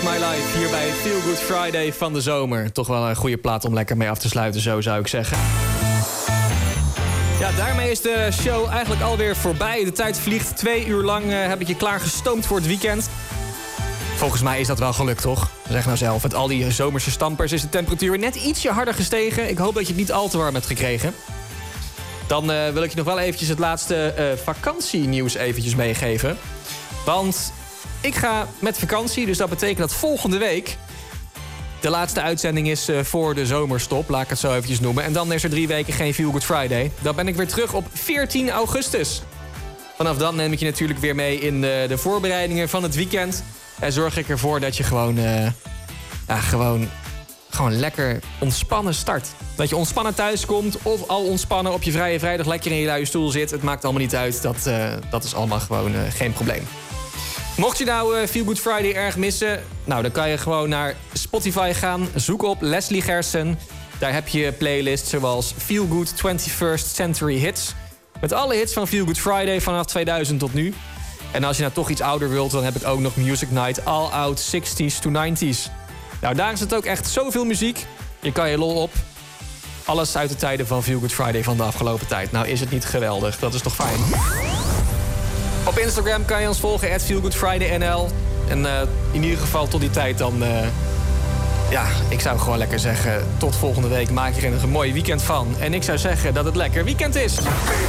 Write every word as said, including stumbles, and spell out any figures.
My Life hier bij Feel Good Friday van de zomer. Toch wel een goede plaat om lekker mee af te sluiten, zo zou ik zeggen. Ja, daarmee is de show eigenlijk alweer voorbij. De tijd vliegt. Twee uur lang uh, heb ik je klaargestoomd voor het weekend. Volgens mij is dat wel gelukt, toch? Zeg nou zelf. Met al die zomerse stampers is de temperatuur net ietsje harder gestegen. Ik hoop dat je het niet al te warm hebt gekregen. Dan uh, wil ik je nog wel eventjes het laatste uh, vakantienieuws eventjes meegeven. Want ik ga met vakantie, dus dat betekent dat volgende week de laatste uitzending is uh, voor de zomerstop, laat ik het zo eventjes noemen. En dan is er drie weken geen Feel Good Friday. Dan ben ik weer terug op veertien augustus. Vanaf dan neem ik je natuurlijk weer mee in de, de voorbereidingen van het weekend. En zorg ik ervoor dat je gewoon, uh, ja, gewoon, gewoon lekker ontspannen start. Dat je ontspannen thuis komt of al ontspannen op je vrije vrijdag lekker in je luie stoel zit. Het maakt allemaal niet uit, dat, uh, dat is allemaal gewoon uh, geen probleem. Mocht je nou uh, Feel Good Friday erg missen, nou, dan kan je gewoon naar Spotify gaan. Zoek op Leslie Gersten. Daar heb je playlists zoals Feel Good twenty-first Century Hits. Met alle hits van Feel Good Friday vanaf tweeduizend tot nu. En als je nou toch iets ouder wilt, dan heb ik ook nog Music Night All Out sixties to nineties. Nou, daar is het ook echt zoveel muziek. Je kan je lol op. Alles uit de tijden van Feel Good Friday van de afgelopen tijd. Nou, is het niet geweldig? Dat is toch fijn? Op Instagram kan je ons volgen, at Feel Good Friday N L. En uh, in ieder geval tot die tijd dan... Uh, ja, ik zou gewoon lekker zeggen... tot volgende week, maak er een mooi weekend van. En ik zou zeggen dat het lekker weekend is.